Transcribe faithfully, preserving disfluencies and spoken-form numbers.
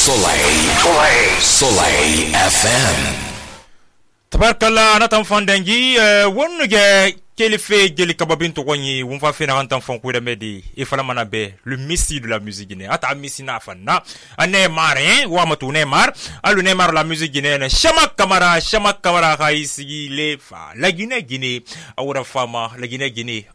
Soleil. Soleil. Soleil F M. Tabarkalla anatan fandangi wonnuge kelife geli kababin to gonyi wonfa fena antan fon ko remedi e fala manabe le messi de la musique guinéenne ata messi na fanna ane marin wa matu Neymar alu Neymar la musique guinéenne Chama Kamara Chama Kamara haisi le fa la Guinée Guinée awra fama la Guinée Guinée